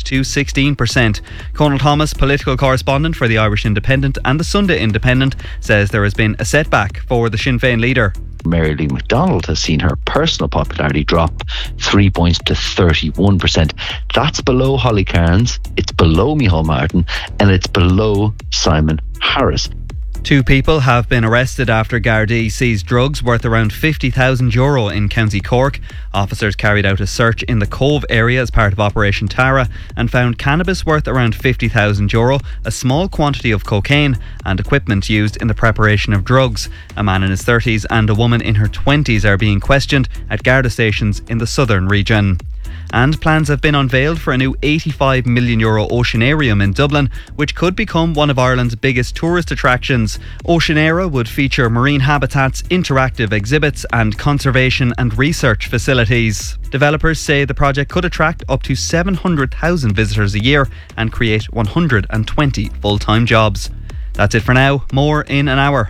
to 16%. Conal Thomas, political correspondent for the Irish Independent and the Sunday Independent, says there has been a setback for the Sinn Féin leader. Mary Lee McDonald has seen her personal popularity drop 3 points to 31%. That's below Holly Cairns, it's below Micheál Martin, and it's below Simon Harris. 2 people have been arrested after Gardaí seized drugs worth around €50,000 in County Cork. Officers carried out a search in the Cove area as part of Operation Tara and found cannabis worth around €50,000, a small quantity of cocaine and equipment used in the preparation of drugs. A man in his 30s and a woman in her 20s are being questioned at Garda stations in the southern region. And plans have been unveiled for a new €85 million Oceanarium in Dublin, which could become one of Ireland's biggest tourist attractions. Oceanera would feature marine habitats, interactive exhibits and conservation and research facilities. Developers say the project could attract up to 700,000 visitors a year and create 120 full-time jobs. That's it for now. More in an hour.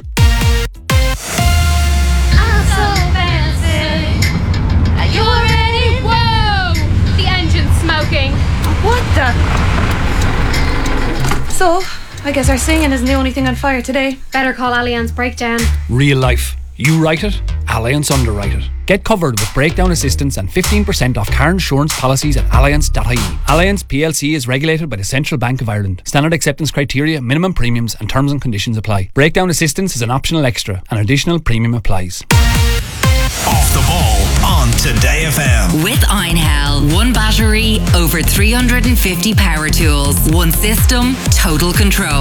What the? So, I guess our singing isn't the only thing on fire today. Better call Allianz Breakdown. Real life. You write it, Allianz underwrite it. Get covered with breakdown assistance and 15% off car insurance policies at allianz.ie. Allianz PLC is regulated by the Central Bank of Ireland. Standard acceptance criteria, minimum premiums and terms and conditions apply. Breakdown assistance is an optional extra. An additional premium applies. Off the ball on Today FM. With Einhell. One battery, over 350 power tools. One system, total control.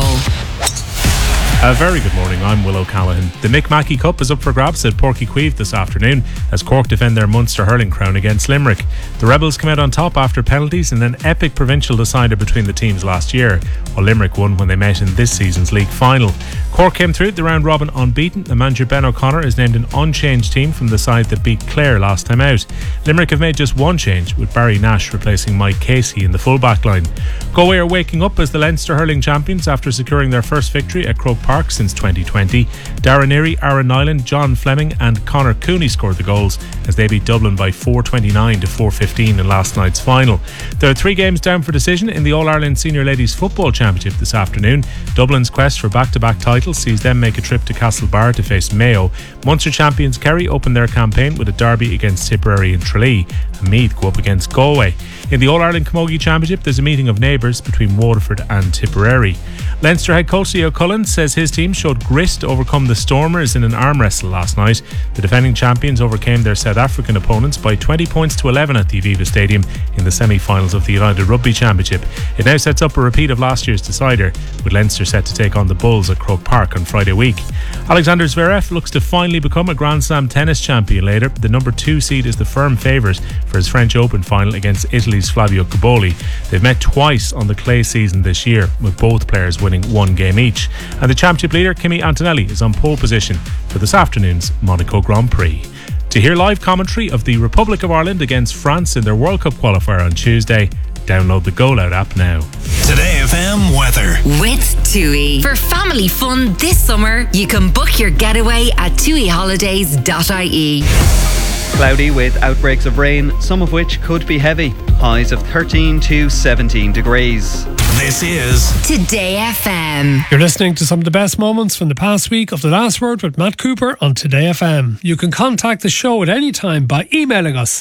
A very good morning, I'm Will O'Callaghan. The Mick Mackey Cup is up for grabs at Porky Queeve this afternoon as Cork defend their Munster hurling crown against Limerick. The Rebels come out on top after penalties in an epic provincial decider between the teams last year, while Limerick won when they met in this season's league final. Cork came through the round robin unbeaten. The manager Ben O'Connor is named an unchanged team from the side that beat Clare last time out. Limerick have made just one change, with Barry Nash replacing Mike Casey in the full back line. Galway are waking up as the Leinster hurling champions after securing their first victory at Croke Park since 2020. Darren Neary, Aaron Nyland, John Fleming and Conor Cooney scored the goals as they beat Dublin by 429 to 415 in last night's final. There are 3 games down for decision in the All-Ireland Senior Ladies Football Championship this afternoon. Dublin's quest for back-to-back titles sees them make a trip to Castlebar to face Mayo. Munster champions Kerry open their campaign with a derby against Tipperary and Tralee, and Meath go up against Galway. In the All-Ireland Camogie Championship, there's a meeting of neighbours between Waterford and Tipperary. Leinster head coach Leo Cullen says his team showed grit to overcome the Stormers in an arm wrestle last night. The defending champions overcame their South African opponents by 20 points to 11 at the Aviva Stadium in the semi-finals of the United Rugby Championship. It now sets up a repeat of last year's decider, with Leinster set to take on the Bulls at Croke Park on Friday week. Alexander Zverev looks to finally become a Grand Slam tennis champion later. The number 2 seed is the firm favourite for his French Open final against Italy's Flavio Cobolli. They've met twice on the clay season this year, with both players winning 1 game each. And the championship leader Kimi Antonelli is on pole position for this afternoon's Monaco Grand Prix. To hear live commentary of the Republic of Ireland against France in their World Cup qualifier on Tuesday, download the Go Loud app now. Today FM weather. With TUI. For family fun this summer, you can book your getaway at tuiholidays.ie. Cloudy with outbreaks of rain, some of which could be heavy. Highs of 13 to 17 degrees. This is Today FM. You're listening to some of the best moments from the past week of The Last Word with Matt Cooper on Today FM. You can contact the show at any time by emailing us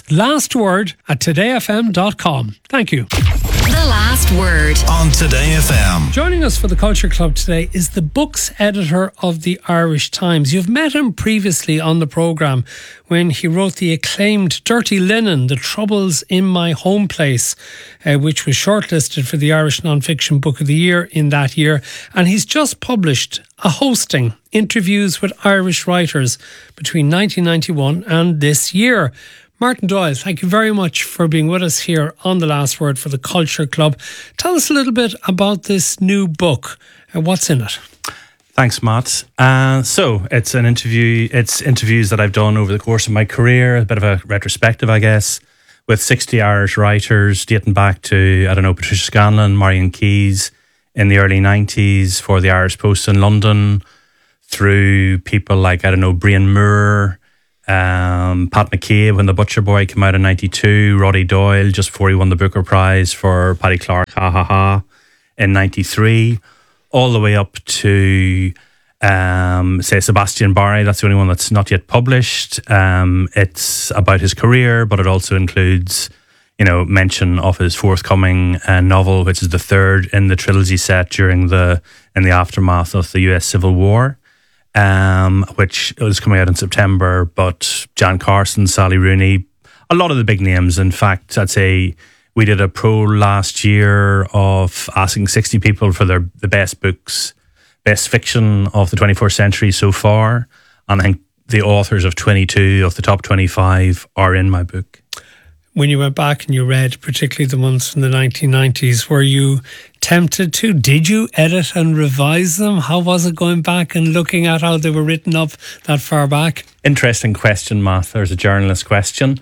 lastword@todayfm.com. Thank you. The Last Word on Today FM. Joining us for the Culture Club today is the books editor of the Irish Times. You've met him previously on the programme when he wrote the acclaimed Dirty Linen, The Troubles in My Home Place, which was shortlisted for the Irish Non-Fiction Book of the Year in that year. And he's just published a hosting, interviews with Irish writers between 1991 and this year. Martin Doyle, thank you very much for being with us here on The Last Word for the Culture Club. Tell us a little bit about this new book and what's in it. Thanks, Matt. So it's an interview. It's interviews that I've done over the course of my career, a bit of a retrospective, I guess, with 60 Irish writers dating back to, Patricia Scanlon, Marion Keyes in the early 90s for the Irish Post in London, through people like, Brian Moore, Pat McCabe when The Butcher Boy came out in 92, Roddy Doyle just before he won the Booker Prize for Paddy Clark, Ha Ha Ha, in 93, all the way up to say Sebastian Barry. That's the only one that's not yet published. It's about his career, but it also includes, mention of his forthcoming novel, which is the third in the trilogy set in the aftermath of the US Civil War, which was coming out in September. But Jan Carson, Sally Rooney, a lot of the big names. In fact, I'd say we did a poll last year of asking 60 people for the best books, best fiction of the 21st century so far. And I think the authors of 22 of the top 25 are in my book. When you went back and you read, particularly the ones from the 1990s, were you tempted to? Did you edit and revise them? How was it going back and looking at how they were written up that far back? Interesting question, Matt. There's a journalist question.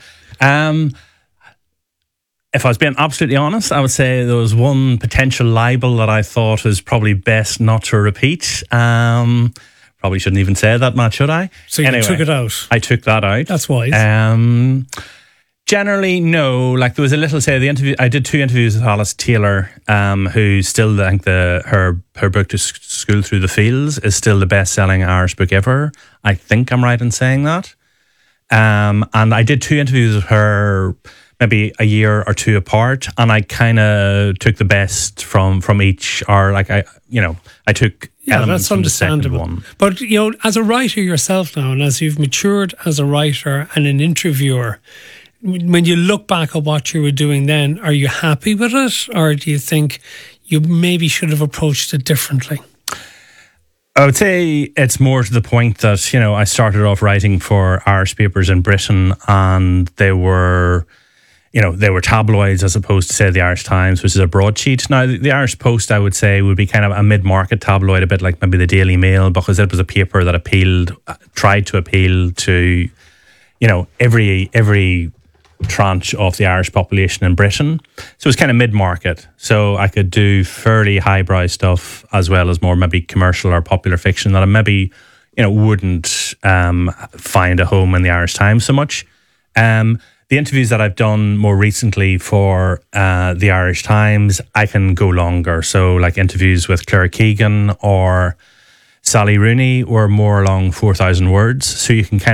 If I was being absolutely honest, I would say there was one potential libel that I thought was probably best not to repeat. Probably shouldn't even say that, Matt, should I? So you took it out? I took that out. That's wise. Generally, no. Like, there was a little, the interview. I did 2 interviews with Alice Taylor, who still, I think her book To School Through the Fields is still the best-selling Irish book ever. I think I'm right in saying that. And I did 2 interviews with her maybe a year or 2 apart, and I kind of took the best from each, or I took elements from the second one. But as a writer yourself now, and as you've matured as a writer and an interviewer, when you look back at what you were doing then, are you happy with it, or do you think you maybe should have approached it differently? I would say it's more to the point that I started off writing for Irish papers in Britain, and they were tabloids as opposed to, say, the Irish Times, which is a broadsheet. Now, the Irish Post, I would say, would be kind of a mid-market tabloid, a bit like maybe the Daily Mail, because it was a paper that tried to appeal to, every tranche of the Irish population in Britain. So it was kind of mid-market. So I could do fairly highbrow stuff as well as more maybe commercial or popular fiction that I maybe, wouldn't find a home in the Irish Times so much. The interviews that I've done more recently for the Irish Times, I can go longer. So like interviews with Claire Keegan or Sally Rooney were more along 4,000 words. So you can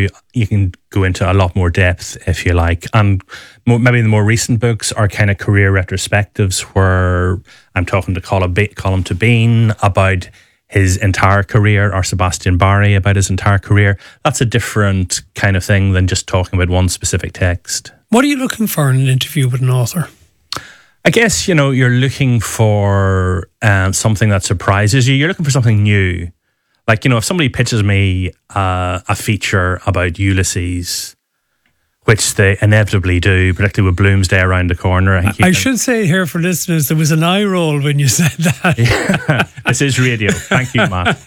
go into a lot more depth if you like. And maybe the more recent books are kind of career retrospectives where I'm talking to Colm Tóibín about his entire career, or Sebastian Barry about his entire career. That's a different kind of thing than just talking about one specific text. What are you looking for in an interview with an author? I guess, you're looking for something that surprises you. You're looking for something new. Like, if somebody pitches me a feature about Ulysses, which they inevitably do, particularly with Bloomsday around the corner. I should say here for listeners, there was an eye roll when you said that. Yeah, this is radio. Thank you, Matt.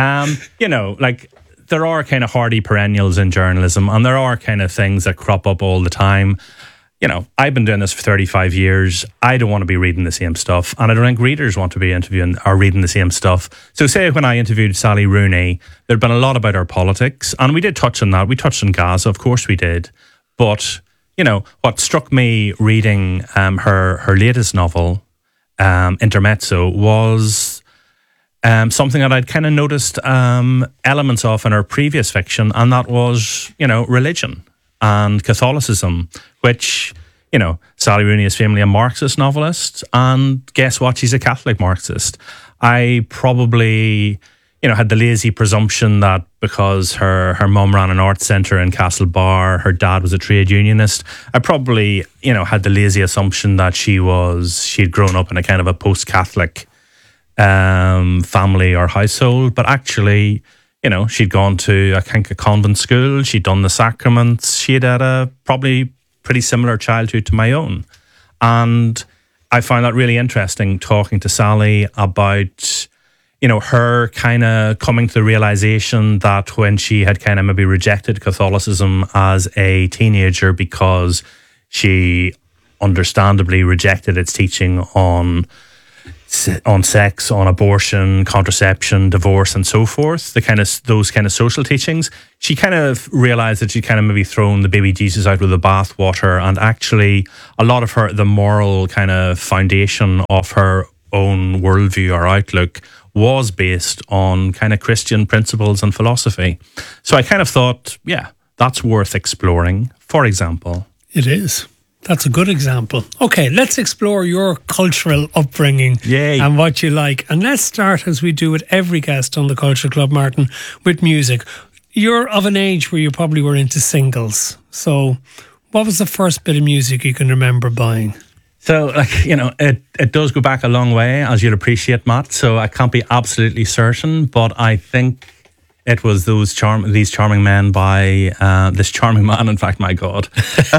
There are kind of hardy perennials in journalism, and there are kind of things that crop up all the time. I've been doing this for 35 years. I don't want to be reading the same stuff, and I don't think readers want to be interviewing or reading the same stuff. So say when I interviewed Sally Rooney, there'd been a lot about our politics, and we did touch on that. We touched on Gaza, of course we did. But, what struck me reading her latest novel, Intermezzo, was something that I'd kind of noticed elements of in her previous fiction, and that was, religion and Catholicism, which, Sally Rooney is famously a Marxist novelist, and guess what? She's a Catholic Marxist. I probably, had the lazy presumption that because her mum ran an arts centre in Castlebar, her dad was a trade unionist. I probably, had the lazy assumption that she'd grown up in a kind of a post-Catholic family or household, but actually, she'd gone to, I think, a convent school. She'd done the sacraments. She'd had a probably pretty similar childhood to my own. And I found that really interesting, talking to Sally about, her kind of coming to the realization that when she had kind of maybe rejected Catholicism as a teenager because she understandably rejected its teaching on on sex, on abortion, contraception, divorce, and so forth, those kind of social teachings, she kind of realized that she kind of maybe thrown the baby Jesus out with the bathwater, and actually a lot of the moral kind of foundation of her own worldview or outlook was based on kind of Christian principles and philosophy. So I kind of thought, yeah, that's worth exploring, for example. It is. That's a good example. Okay, let's explore your cultural upbringing. Yay. And what you like. And let's start, as we do with every guest on the Culture Club, Martin, with music. You're of an age where you probably were into singles. So what was the first bit of music you can remember buying? So, it does go back a long way, as you'd appreciate, Matt. So I can't be absolutely certain, but I think it was these charming men by this charming man. In fact, my God,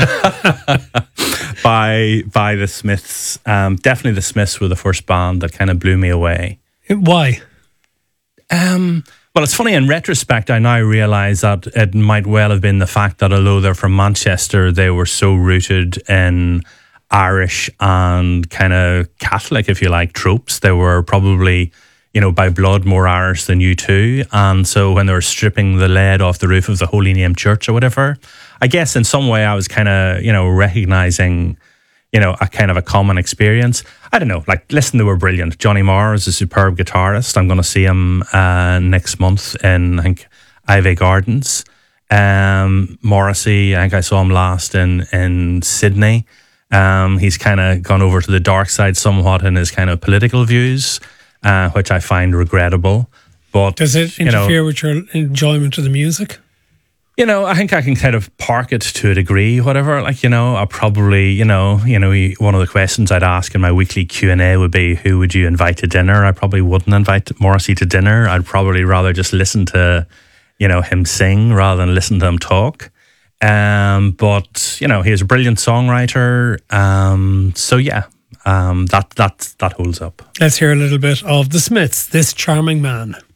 by the Smiths. Definitely the Smiths were the first band that kind of blew me away. Why? Well, it's funny, in retrospect, I now realise that it might well have been the fact that although they're from Manchester, they were so rooted in Irish and kind of Catholic, if you like, tropes. They were probably, by blood more Irish than U2. And so when they were stripping the lead off the roof of the Holy Name Church or whatever, I guess in some way I was kind of, recognising, a kind of a common experience. I don't know, listen, they were brilliant. Johnny Marr is a superb guitarist. I'm going to see him next month in, I think, Ivy Gardens. Morrissey, I think I saw him last in Sydney. He's kind of gone over to the dark side somewhat in his kind of political views, which I find regrettable. But does it interfere with your enjoyment of the music? I think I can kind of park it to a degree, whatever. I probably, one of the questions I'd ask in my weekly Q&A would be, who would you invite to dinner? I probably wouldn't invite Morrissey to dinner. I'd probably rather just listen to, him sing rather than listen to him talk. But he's a brilliant songwriter. So yeah, that holds up. Let's hear a little bit of the Smiths, This Charming Man.